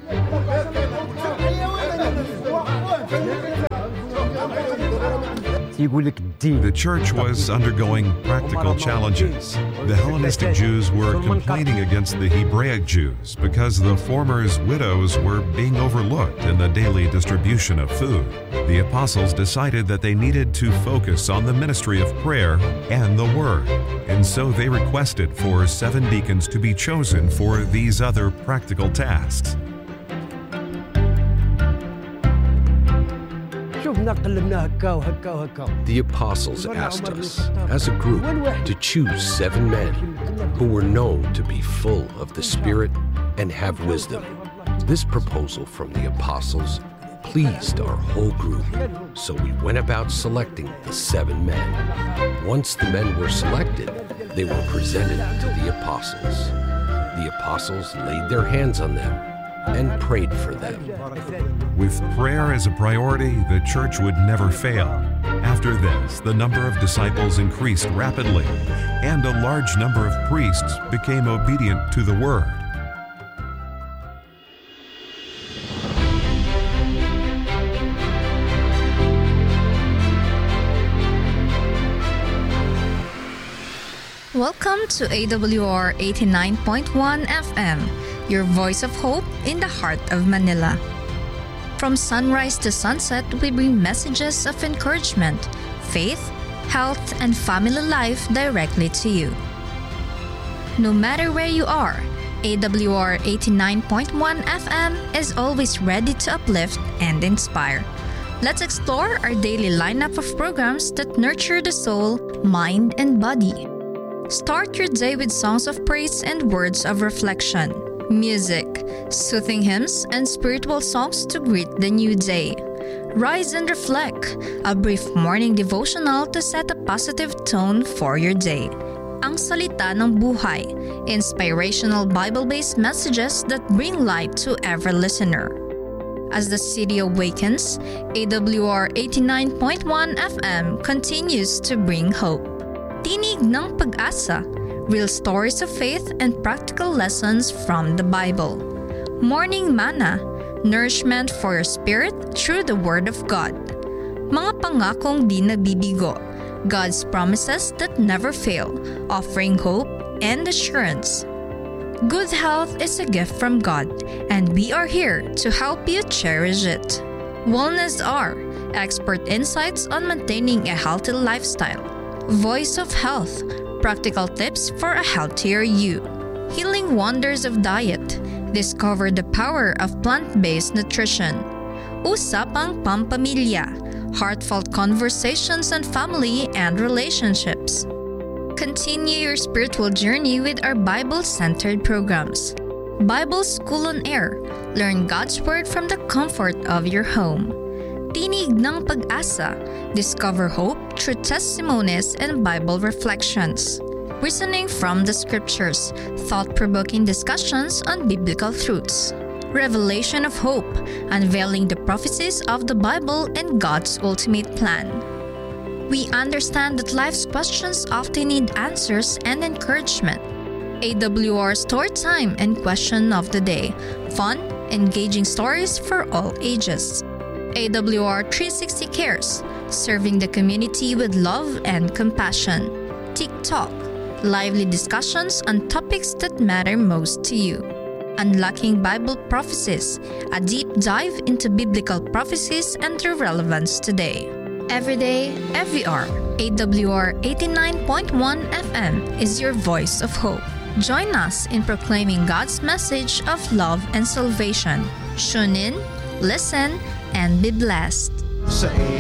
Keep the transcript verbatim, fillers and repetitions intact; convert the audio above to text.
The church was undergoing practical challenges. The Hellenistic Jews were complaining against the Hebraic Jews because the former's widows were being overlooked in the daily distribution of food. The apostles decided that they needed to focus on the ministry of prayer and the Word, and so they requested for seven deacons to be chosen for these other practical tasks. The apostles asked us, as a group, to choose seven men who were known to be full of the Spirit and have wisdom. This proposal from the apostles pleased our whole group, so we went about selecting the seven men. Once the men were selected, they were presented to the apostles. The apostles laid their hands on them and prayed for them. With prayer as a priority, the church would never fail. After this, the number of disciples increased rapidly, and a large number of priests became obedient to the Word. Welcome to A W R eighty-nine point one F M, your voice of hope in the heart of Manila. From sunrise to sunset, we bring messages of encouragement, faith, health, and family life directly to you. No matter where you are, A W R eighty-nine point one F M is always ready to uplift and inspire. Let's explore our daily lineup of programs that nurture the soul, mind, and body. Start your day with songs of praise and words of reflection, music, soothing hymns, and spiritual songs to greet the new day. Rise and reflect, a brief morning devotional to set a positive tone for your day. Ang Salita ng Buhay, inspirational Bible-based messages that bring light to every listener. As the city awakens, A W R eighty-nine point one F M continues to bring hope. Tinig ng Pag-asa, real stories of faith and practical lessons from the Bible. Morning Manna, nourishment for your spirit through the Word of God. Mga pangakong di nabibigo, God's promises that never fail, offering hope and assurance. Good health is a gift from God, and we are here to help you cherish it. Wellness R, expert insights on maintaining a healthy lifestyle. Voice of Health, practical tips for a healthier you. Healing wonders of diet, discover the power of plant-based nutrition. Usapang Pampamilya, heartfelt conversations on family and relationships. Continue your spiritual journey with our Bible-centered programs. Bible School on Air, learn God's Word from the comfort of your home. Tinig ng Pag-asa, discover hope through testimonies and Bible reflections. Reasoning from the Scriptures, thought-provoking discussions on biblical truths. Revelation of Hope, unveiling the prophecies of the Bible and God's ultimate plan. We understand that life's questions often need answers and encouragement. A W R Story Time and Question of the Day, fun, engaging stories for all ages. A W R three sixty Cares, serving the community with love and compassion. TikTok, lively discussions on topics that matter most to you. Unlocking Bible Prophecies, a deep dive into biblical prophecies and their relevance today. Every day, every hour, A W R eighty-nine point one F M is your voice of hope. Join us in proclaiming God's message of love and salvation. Tune in, listen, and be blessed. Sa